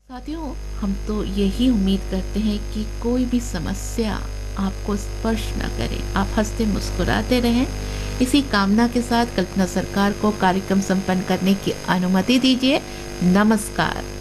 साथियों, हम तो यही उम्मीद करते हैं कि कोई भी समस्या आपको स्पर्श न करे, आप हंसते मुस्कुराते रहें। इसी कामना के साथ कल्पना सरकार को कार्यक्रम संपन्न करने की अनुमति दीजिए। नमस्कार।